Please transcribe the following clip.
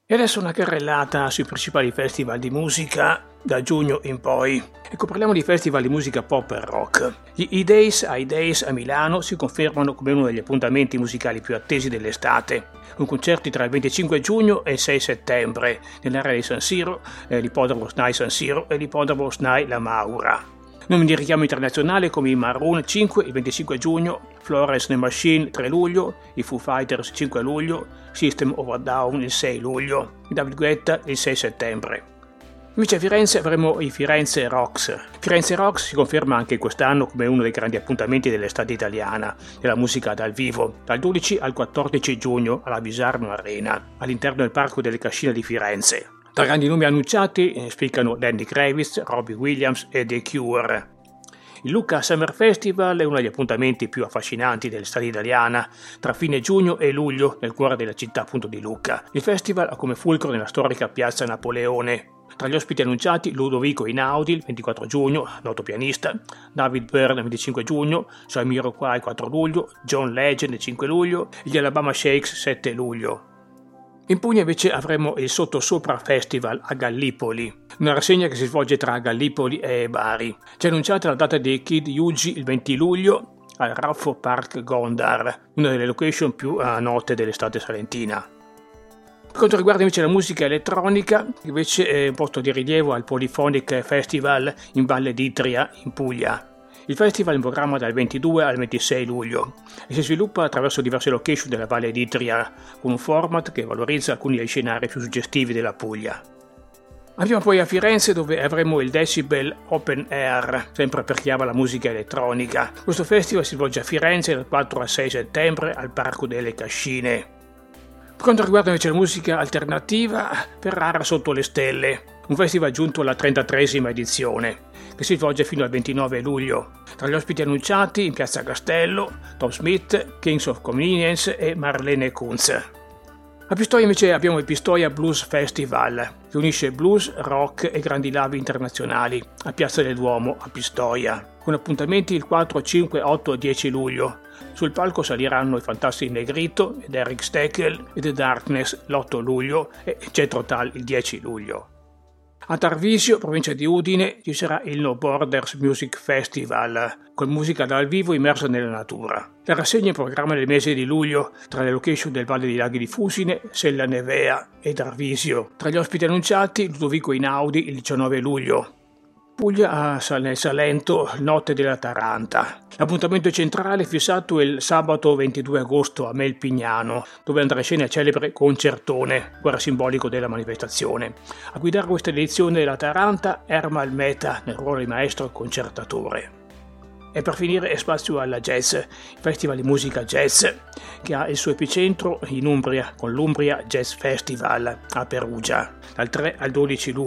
E adesso una carrellata sui principali festival di musica da giugno in poi. Ecco, parliamo di festival di musica pop e rock. Gli I-Days a Milano si confermano come uno degli appuntamenti musicali più attesi dell'estate, con concerti tra il 25 giugno e il 6 settembre nell'area di San Siro, l'Ippodromo SNAI San Siro e l'Ippodromo SNAI La Maura. Nomi di richiamo internazionale come i Maroon 5 il 25 giugno, Florence and the Machine 3 luglio, i Foo Fighters 5 luglio, System of a Down il 6 luglio, i David Guetta il 6 settembre. Invece a Firenze avremo i Firenze Rocks. Firenze Rocks si conferma anche quest'anno come uno dei grandi appuntamenti dell'estate italiana, della musica dal vivo, dal 12 al 14 giugno alla Visarno Arena, all'interno del Parco delle Cascine di Firenze. Tra grandi nomi annunciati spiccano Lenny Kravitz, Robbie Williams e The Cure. Il Lucca Summer Festival è uno degli appuntamenti più affascinanti dell'estate italiana, tra fine giugno e luglio nel cuore della città appunto di Lucca. Il festival ha come fulcro nella storica piazza Napoleone. Tra gli ospiti annunciati Ludovico Einaudi il 24 giugno, noto pianista, David Byrne il 25 giugno, Jamiroquai il 4 luglio, John Legend il 5 luglio e gli Alabama Shakes 7 luglio. In Puglia invece avremo il Sottosopra Festival a Gallipoli, una rassegna che si svolge tra Gallipoli e Bari. C'è annunciata la data dei Kid Yugi il 20 luglio al Raffo Park Gondar, una delle location più note dell'estate salentina. Per quanto riguarda invece la musica elettronica, invece è un posto di rilievo al Polyphonic Festival in Valle d'Itria in Puglia. Il festival è in programma dal 22 al 26 luglio e si sviluppa attraverso diverse location della Valle d'Itria, con un format che valorizza alcuni dei scenari più suggestivi della Puglia. Andiamo poi a Firenze dove avremo il Decibel Open Air, sempre per chi ama la musica elettronica. Questo festival si svolge a Firenze dal 4 al 6 settembre al Parco delle Cascine. Per quanto riguarda invece la musica alternativa, Ferrara sotto le stelle, un festival giunto alla 33esima edizione, che si svolge fino al 29 luglio. Tra gli ospiti annunciati in Piazza Castello, Tom Smith, Kings of Convenience e Marlene Kunz. A Pistoia invece abbiamo il Pistoia Blues Festival, che unisce blues, rock e grandi live internazionali a Piazza del Duomo a Pistoia, con appuntamenti il 4, 5, 8 e 10 luglio. Sul palco saliranno i Fantastici Negrito ed Eric Steckel e The Darkness l'8 luglio e Jethro Tull il 10 luglio. A Tarvisio, provincia di Udine, ci sarà il No Borders Music Festival, con musica dal vivo immersa nella natura. La rassegna è in programma nel mese di luglio, tra le location del Valle dei Laghi di Fusine, Sella Nevea e Tarvisio. Tra gli ospiti annunciati, Ludovico Einaudi il 19 luglio. Puglia nel Salento, Notte della Taranta. L'appuntamento centrale è fissato il sabato 22 agosto a Melpignano, dove andrà in scena il celebre concertone, guarda simbolico della manifestazione. A guidare questa edizione della Taranta Ermal Meta nel ruolo di maestro concertatore. E per finire è spazio alla jazz, il festival di musica jazz, che ha il suo epicentro in Umbria con l'Umbria Jazz Festival a Perugia, dal 3 al 12 luglio.